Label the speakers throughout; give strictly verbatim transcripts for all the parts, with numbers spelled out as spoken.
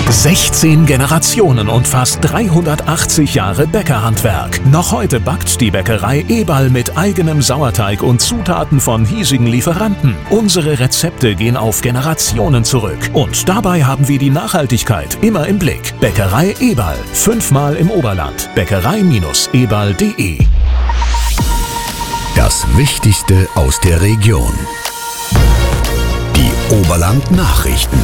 Speaker 1: sechzehn Generationen und fast dreihundertachtzig Jahre Bäckerhandwerk. Noch heute backt die Bäckerei Eberl mit eigenem Sauerteig und Zutaten von hiesigen Lieferanten. Unsere Rezepte gehen auf Generationen zurück. Und dabei haben wir die Nachhaltigkeit immer im Blick. Bäckerei Eberl. Fünfmal im Oberland. Bäckerei Eberl punkt de.
Speaker 2: Das Wichtigste aus der Region. Die Oberland-Nachrichten.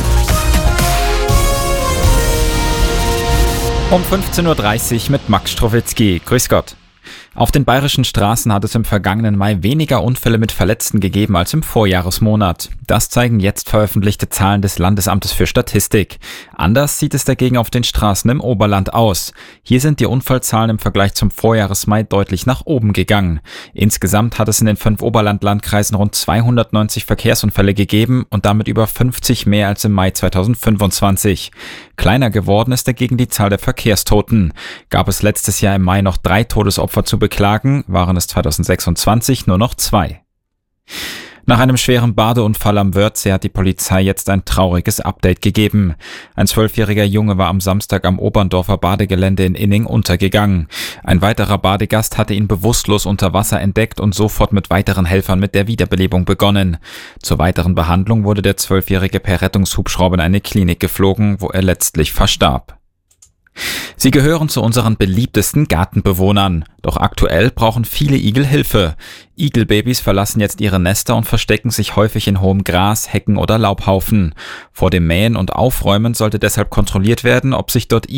Speaker 3: Um fünfzehn Uhr dreißig mit Max Strowitzki. Grüß Gott. Auf den bayerischen Straßen hat es im vergangenen Mai weniger Unfälle mit Verletzten gegeben als im Vorjahresmonat. Das zeigen jetzt veröffentlichte Zahlen des Landesamtes für Statistik. Anders sieht es dagegen auf den Straßen im Oberland aus. Hier sind die Unfallzahlen im Vergleich zum Vorjahresmai deutlich nach oben gegangen. Insgesamt hat es in den fünf Oberland-Landkreisen rund zweihundertneunzig Verkehrsunfälle gegeben und damit über fünfzig mehr als im Mai zweitausendfünfundzwanzig. Kleiner geworden ist dagegen die Zahl der Verkehrstoten. Gab es letztes Jahr im Mai noch drei Todesopfer zu beklagen, waren es zweitausendsechsundzwanzig nur noch zwei. Nach einem schweren Badeunfall am Wörthsee hat die Polizei jetzt ein trauriges Update gegeben. Ein zwölfjähriger Junge war am Samstag am Oberndorfer Badegelände in Inning untergegangen. Ein weiterer Badegast hatte ihn bewusstlos unter Wasser entdeckt und sofort mit weiteren Helfern mit der Wiederbelebung begonnen. Zur weiteren Behandlung wurde der Zwölfjährige per Rettungshubschrauber in eine Klinik geflogen, wo er letztlich verstarb. Sie gehören zu unseren beliebtesten Gartenbewohnern. Doch aktuell brauchen viele Igel Hilfe. Igelbabys verlassen jetzt ihre Nester und verstecken sich häufig in hohem Gras, Hecken oder Laubhaufen. Vor dem Mähen und Aufräumen sollte deshalb kontrolliert werden, ob sich dort